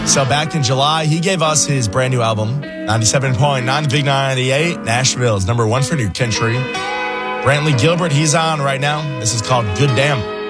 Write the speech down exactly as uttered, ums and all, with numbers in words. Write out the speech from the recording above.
So back in July, he gave us his brand new album, ninety-seven point nine, the Big ninety-eight. Nashville is number one for New Country. Brantley Gilbert, he's on right now. This is called Good Damn.